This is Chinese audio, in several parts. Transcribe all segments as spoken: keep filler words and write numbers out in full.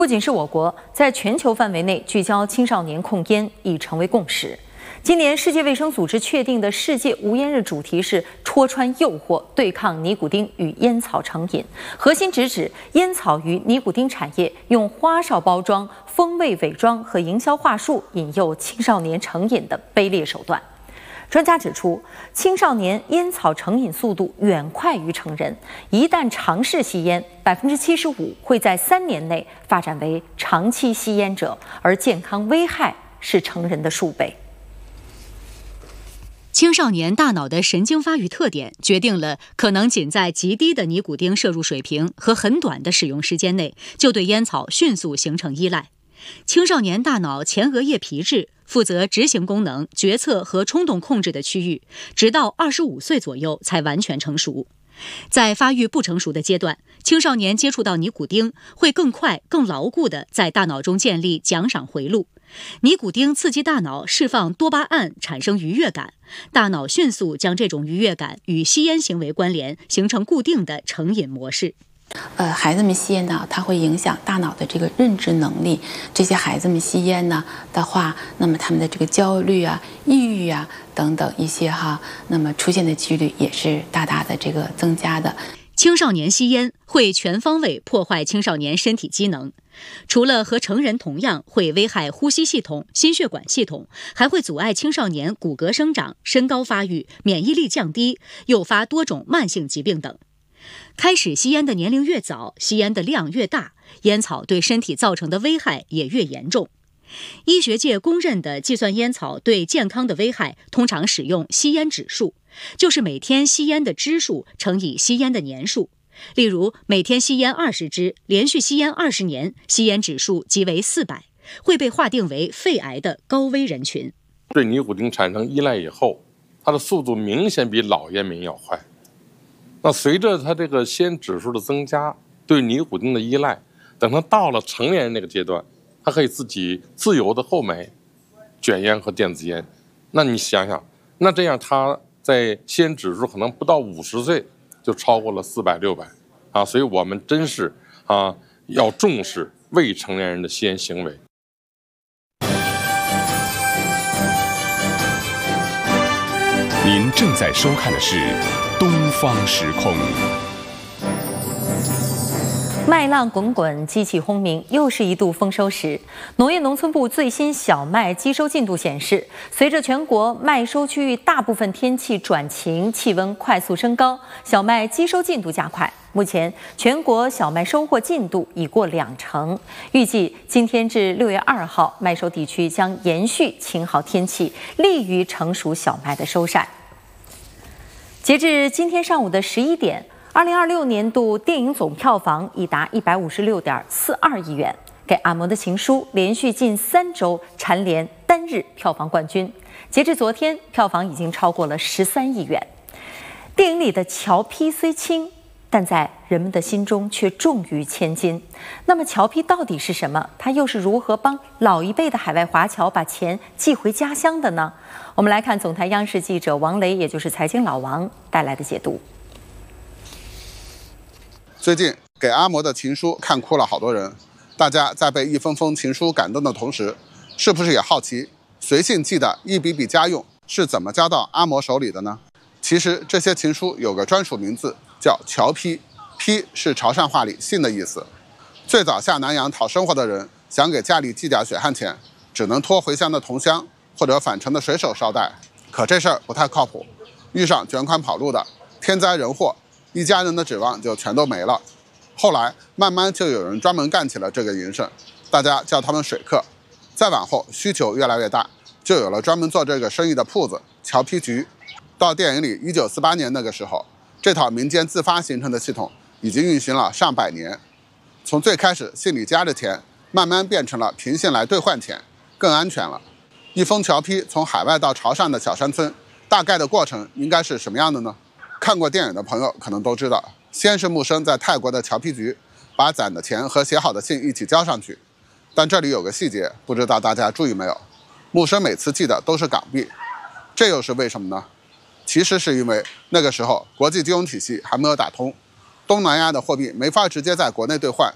不仅是我国，在全球范围内聚焦青少年控烟已成为共识。今年世界卫生组织确定的世界无烟日主题是“戳穿诱惑，对抗尼古丁与烟草成瘾”，核心直指烟草与尼古丁产业用花哨包装、风味伪装和营销话术引诱青少年成瘾的卑劣手段。专家指出，青少年烟草成瘾速度远快于成人，一旦尝试吸烟，百分之七十五会在三年内发展为长期吸烟者，而健康危害是成人的数倍。 青少年大脑的神经发育特点决定了可能仅在极低的尼古丁摄入水平和很短的使用时间内，就对烟草迅速形成依赖。青少年大脑前额叶皮质负责执行功能、决策和冲动控制的区域，直到二十五岁左右才完全成熟。在发育不成熟的阶段，青少年接触到尼古丁会更快、更牢固地在大脑中建立奖赏回路。尼古丁刺激大脑释放多巴胺，产生愉悦感，大脑迅速将这种愉悦感与吸烟行为关联，形成固定的成瘾模式。 呃，孩子们吸烟呢，它会影响大脑的这个认知能力。这些孩子们吸烟呢的话，那么他们的这个焦虑啊、抑郁啊等等一些哈，那么出现的几率也是大大的这个增加的。 青少年吸烟会全方位破坏青少年身体机能，除了和成人同样会危害呼吸系统、心血管系统，还会阻碍青少年骨骼生长、身高发育、免疫力降低，诱发多种慢性疾病等。开始吸烟的年龄越早，吸烟的量越大，烟草对身体造成的危害也越严重。医学界公认的计算烟草对健康的危害，通常使用吸烟指数，就是每天吸烟的支数乘以吸烟的年数。例如，每天吸烟二十支，连续吸烟二十年，吸烟指数即为四百，会被划定为肺癌的高危人群。 对尼古丁产生依赖以后，它的速度明显比老烟民要快。那随着它这个吸烟指数的增加，对尼古丁的依赖，等它到了成年人那个阶段，它可以自己自由的购买卷烟和电子烟。那你想想，那这样它在吸烟指数可能不到五十岁就超过了四百、六百啊！所以我们真是啊要重视未成年人的吸烟行为。 您正在收看的是《东方时空》。 麦浪滚滚，机器轰鸣，又是一度丰收时。农业农村部最新小麦机收进度显示，随着全国麦收区域大部分天气转晴，气温快速升高，小麦机收进度加快。目前，全国小麦收获进度已过两成。预计今天至六月二号，麦收地区将延续晴好天气，利于成熟小麦的收晒。截至今天上午的十一点。二零二六年度电影总票房已达一百五十六点四二亿元，给阿嬷的情书连续近三周蝉联单日票房冠军。截至昨天，票房已经超过了十三亿元。电影里的乔坯虽轻，但在人们的心中却重于千金。那么乔坯到底是什么？它又是如何帮老一辈的海外华侨把钱寄回家乡的呢？我们来看总台央视记者王雷，也就是财经老王带来的解读。 最近给阿嬷的情书看哭了好多人，大家在被一封封情书感动的同时，是不是也好奇随信寄的一笔笔家用是怎么交到阿嬷手里的呢？其实这些情书有个专属名字，叫侨坯，坯是潮汕话里信的意思。最早下南洋讨生活的人想给家里寄点血汗钱，只能托回乡的同乡或者返程的水手捎带，可这事儿不太靠谱，遇上卷款跑路的，天灾人祸，一家人的指望就全都没了。后来慢慢就有人专门干起了这个营生，大家叫他们水客。再往后需求越来越大，就有了专门做这个生意的铺子侨坯局。到电影里一九四八年那个时候，这套民间自发形成的系统已经运行了上百年。从最开始信里夹着钱，慢慢变成了凭信来兑换钱，更安全了。一封侨坯从海外到潮汕的小山村，大概的过程应该是什么样的呢？看过电影的朋友可能都知道，先是木生在泰国的侨坯局把攒的钱和写好的信一起交上去，但这里有个细节，不知道大家注意没有？木生每次寄的都是港币，这又是为什么呢？其实是因为那个时候国际金融体系还没有打通，东南亚的货币没法直接在国内兑换，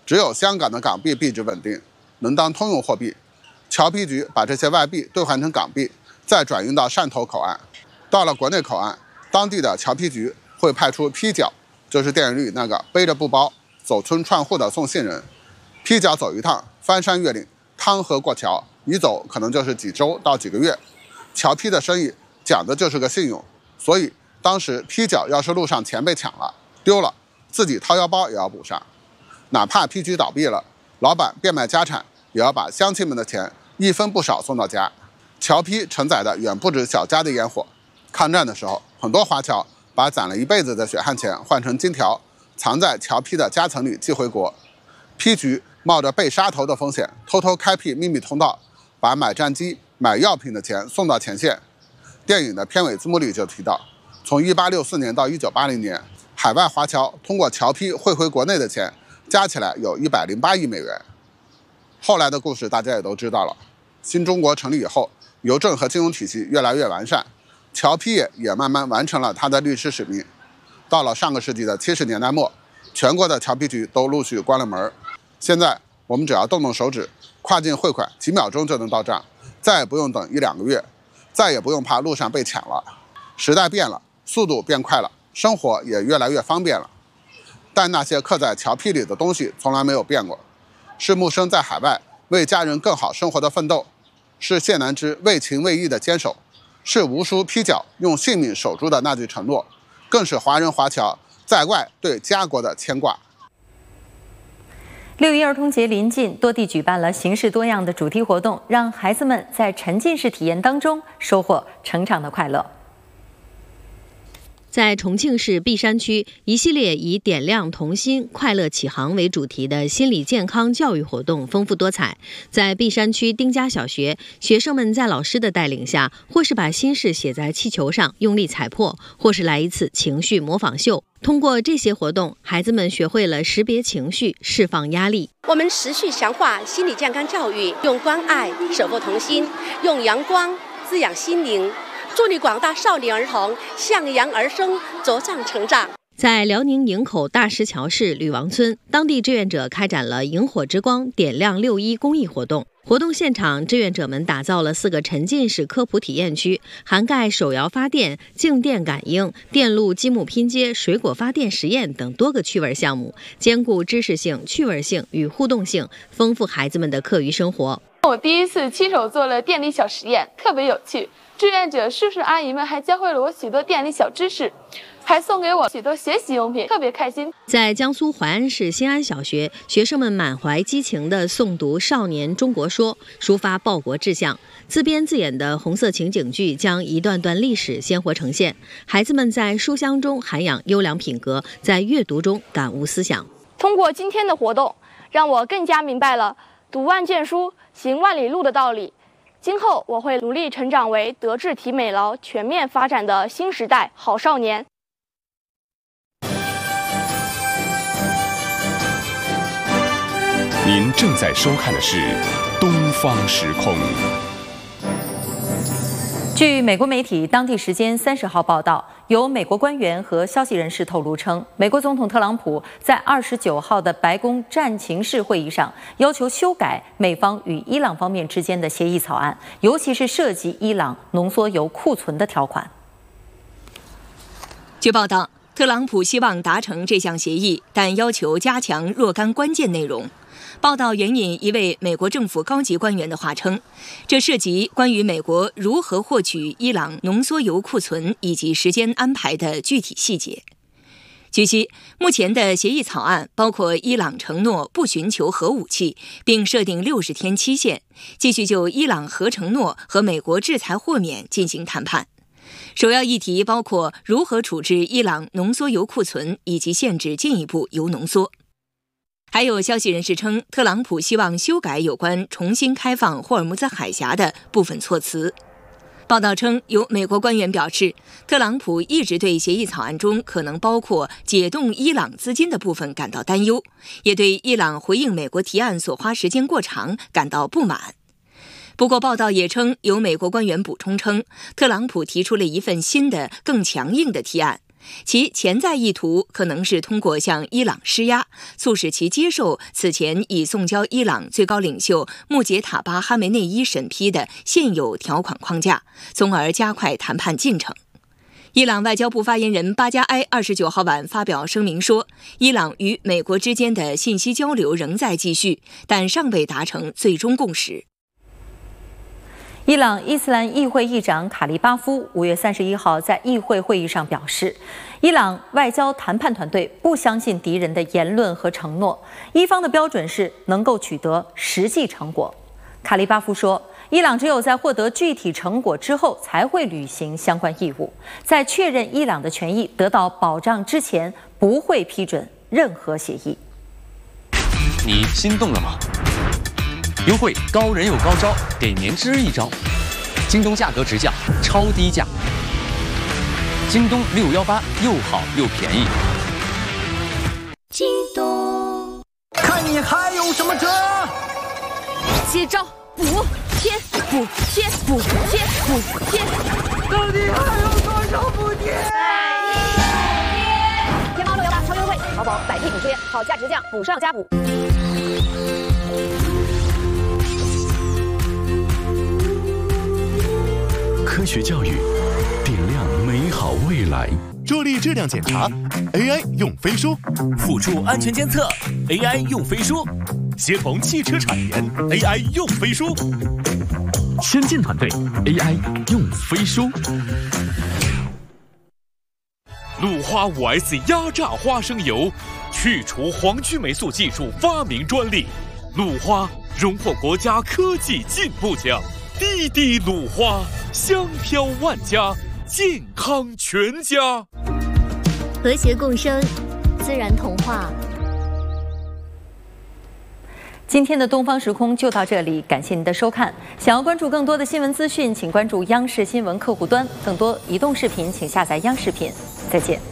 只有香港的港币币值稳定，能当通用货币。侨批局把这些外币兑换成港币，再转运到汕头口岸。到了国内口岸，当地的侨批局会派出批角，就是电影里那个背着布包走村串户的送信人。批角走一趟，翻山越岭，趟河过桥，一走可能就是几周到几个月。侨批的生意讲的就是个信用，所以当时批角要是路上钱被抢了、丢了，自己掏腰包也要补上。哪怕批局倒闭了，老板变卖家产，也要把乡亲们的钱一分不少送到家。侨批承载的远不止小家的烟火。抗战的时候，很多华侨把攒了一辈子的血汗钱换成金条，藏在侨批的夹层里寄回国。批局冒着被杀头的风险，偷偷开辟秘密通道，把买战机、买药品的钱送到前线。电影的片尾字幕里就提到，从一八六四年到一九八零年，海外华侨通过侨批汇回国内的钱，加起来有一百零八亿美元。后来的故事大家也都知道了，新中国成立以后，邮政和金融体系越来越完善，侨批业也慢慢完成了它的历史使命。到了上个世纪的七十年代末，全国的侨批局都陆续关了门。现在我们只要动动手指，跨境汇款几秒钟就能到账，再也不用等一两个月，再也不用怕路上被抢了。时代变了，速度变快了，生活也越来越方便了。但那些刻在侨批里的东西从来没有变过，是木生在海外为家人更好生活的奋斗，是谢南之为情为义的坚守，是无数批角用性命守住的那句承诺，更是华人华侨在外对家国的牵挂。 六一儿童节临近，多地举办了形式多样的主题活动，让孩子们在沉浸式体验当中收获成长的快乐。 在重庆市璧山区，一系列以点亮童心、快乐启航为主题的心理健康教育活动丰富多彩。在璧山区丁家小学，学生们在老师的带领下，或是把心事写在气球上用力踩破，或是来一次情绪模仿秀。通过这些活动，孩子们学会了识别情绪、释放压力。 我们持续强化心理健康教育，用关爱守护童心，用阳光滋养心灵，助力广大少年儿童向阳而生，茁壮成长。 在辽宁营口大石桥市吕王村，当地志愿者开展了萤火之光点亮六一公益活动。活动现场，志愿者们打造了四个沉浸式科普体验区，涵盖手摇发电、静电感应、电路积木拼接、水果发电实验等多个趣味项目，兼顾知识性、趣味性与互动性，丰富孩子们的课余生活。 我第一次亲手做了电力小实验，特别有趣。志愿者叔叔阿姨们还教会了我许多电力小知识，还送给我许多学习用品，特别开心。 在江苏淮安市新安小学，学生们满怀激情地诵读《少年中国说》，抒发报国志向。自编自演的红色情景剧将一段段历史鲜活呈现，孩子们在书香中涵养优良品格，在阅读中感悟思想。 通过今天的活动，让我更加明白了读万卷书、行万里路的道理。今后我会努力成长为德智体美劳全面发展的新时代好少年。 您正在收看的是《东方时空》。 据美国媒体当地时间三十号报道，有美国官员和消息人士透露称，美国总统特朗普在二十九号的白宫战情室会议上，要求修改美方与伊朗方面之间的协议草案，尤其是涉及伊朗浓缩铀库存的条款。 据报道，特朗普希望达成这项协议，但要求加强若干关键内容。报道援引一位美国政府高级官员的话称，这涉及关于美国如何获取伊朗浓缩铀库存以及时间安排的具体细节。据悉，目前的协议草案包括伊朗承诺不寻求核武器，并设定六十天期限，继续就伊朗核承诺和美国制裁豁免进行谈判。首要议题包括如何处置伊朗浓缩铀库存以及限制进一步铀浓缩。还有消息人士称，特朗普希望修改有关重新开放霍尔木兹海峡的部分措辞。报道称，有美国官员表示，特朗普一直对协议草案中可能包括解冻伊朗资金的部分感到担忧，也对伊朗回应美国提案所花时间过长感到不满。不过，报道也称，有美国官员补充称，特朗普提出了一份新的、更强硬的提案， 其潜在意图可能是通过向伊朗施压，促使其接受此前已送交伊朗最高领袖穆杰塔巴·哈梅内伊审批的现有条款框架，从而加快谈判进程。伊朗外交部发言人巴加埃二十九号晚发表声明说，伊朗与美国之间的信息交流仍在继续，但尚未达成最终共识。 伊朗伊斯兰议会议长卡利巴夫五月三十一号在议会会议上表示，伊朗外交谈判团队不相信敌人的言论和承诺，伊方的标准是能够取得实际成果。卡利巴夫说，伊朗只有在获得具体成果之后才会履行相关义务，在确认伊朗的权益得到保障之前，不会批准任何协议。 你心动了吗？优惠高人有高招，给您支一招。京东价格直降，超低价。京东六一八又好又便宜。 京东，看你还有什么辙？ 接招，补贴，补贴，补贴，补贴。 到底还有多少补贴？ 天猫六一八超优惠，淘宝百亿补贴，好价直降，补上加补。 科学教育，点亮美好未来。 助力质量检查 ，A I 用飞书； 辅助安全监测 ，A I 用飞书； 协同汽车产研 ，A I 用飞书； 先进团队 ，A I 用飞书。 鲁花五 S 压榨花生油，去除黄曲霉素技术发明专利，鲁花荣获国家科技进步奖。滴滴鲁花，香飘万家，健康全家。 和谐共生，自然童话。 今天的东方时空就到这里，感谢您的收看。想要关注更多的新闻资讯，请关注央视新闻客户端。更多移动视频，请下载央视频。再见。